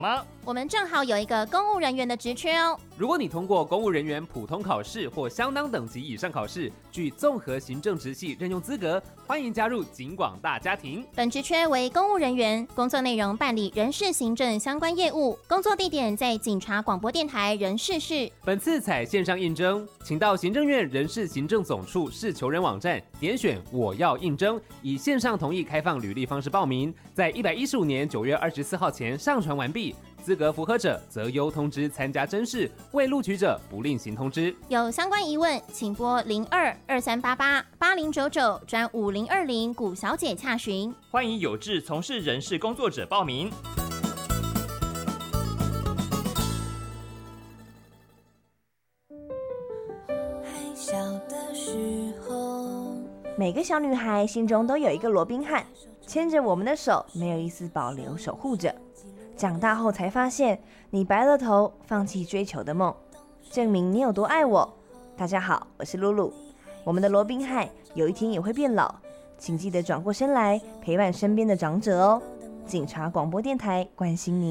吗？ 我们正好有一个公务人员的职缺哦。 如果你通过公务人员普通考试或相当等级以上考试，具综合行政职系任用资格，欢迎加入警广大家庭。 本职缺为公务人员，工作内容办理人事行政相关业务，工作地点在警察广播电台人事室。 本次采线上应征，请到行政院人事行政总处市求人网站点选我要应征，以线上同意开放履历方式报名，在115年9月24号前上传完毕。资格符合者择优通知参加甄试，未录取者不另行通知。 有相关疑问，请拨02-2388-8099专5020古小姐洽询。 欢迎有志从事人事工作者报名。 还小的时候， 每个小女孩心中都有一个罗宾汉，牵着我们的手，没有一丝保留守护着。长大后才发现，你白了头，放弃追求的梦，证明你有多爱我。大家好，我是露露。我们的罗宾汉有一天也会变老，请记得转过身来陪伴身边的长者哦。警察广播电台关心你。